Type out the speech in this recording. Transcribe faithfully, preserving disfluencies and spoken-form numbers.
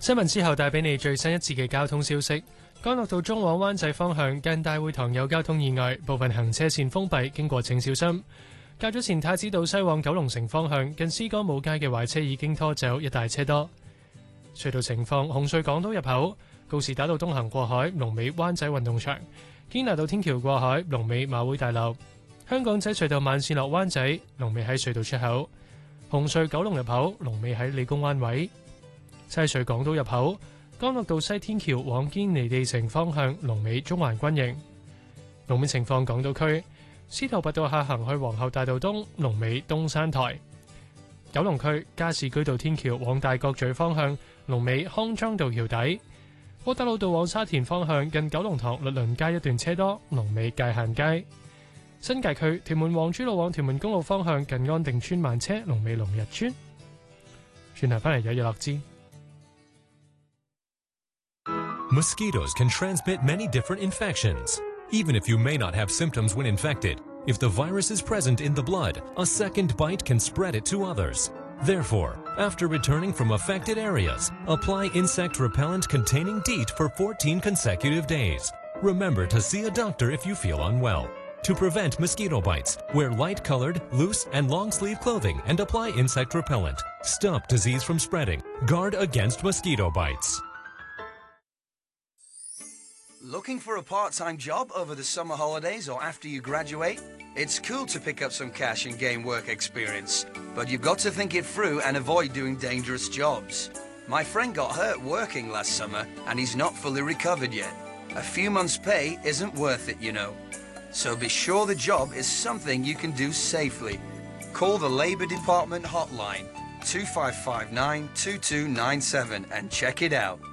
新聞之後帶俾你最新一次嘅交通消息。干諾道中往灣仔方向近大會堂有交通意外，部分行車線封閉，經過請小心。較早前太子道西往九龍城方向近詩歌舞街嘅壞車已經拖走，一大車多。隧道情況：紅隧港島入口告士打道東行過海，龍尾灣仔運動場；堅拿道天橋過海，龍尾馬會大樓。香港仔隧道慢線落灣仔，龍尾喺隧道出口。紅隧九龍入口，龍尾喺理工灣位。西隧港島入口，干諾道西天橋往堅尼地城方向，龍尾中環軍營。路面情況：港島區司徒拔道下行去皇后大道東，龍尾東山台；九龍區加士居道天橋往大角咀方向，龍尾康莊道橋底；窩打老道往沙田方向近九龍塘律倫街一段車多，龍尾界限街。新界區屯門皇珠路往屯門公路方向近安定村慢車，龍尾龍日村。轉頭翻嚟有日落知。 Mosquitoes can transmit many different infections. Even if you may not have symptoms when infected, if the virus is present in the blood, a second bite can spread it to others. Therefore, after returning from affected areas, apply insect repellent containing DEET for fourteen consecutive days. Remember to see a doctor if you feel unwell. To prevent mosquito bites, wear light-colored, loose, and long-sleeve clothing and apply insect repellent. Stop disease from spreading. Guard against mosquito bites. Looking for a part-time job over the summer holidays or after you graduate? It's cool to pick up some cash and gain work experience, but you've got to think it through and avoid doing dangerous jobs. My friend got hurt working last summer and he's not fully recovered yet. A few months' pay isn't worth it, you know. So be sure the job is something you can do safely. Call the Labour Department hotline two five five nine two two nine seven and check it out.